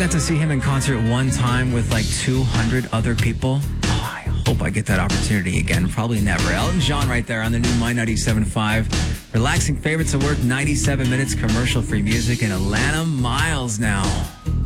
got to see him in concert one time with like 200 other people. Oh, I hope I get that opportunity again. Probably never. Elton John right there on the new My 97.5. Relaxing favorites at work, 97 minutes commercial-free music in Atlanta. Miles now.